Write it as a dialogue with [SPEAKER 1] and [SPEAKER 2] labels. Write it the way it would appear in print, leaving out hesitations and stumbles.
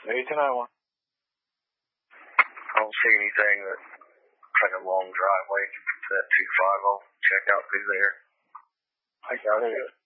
[SPEAKER 1] Maybe tonight one.
[SPEAKER 2] I don't see anything that's like a long driveway to that 250. Check out through there.
[SPEAKER 1] I got it.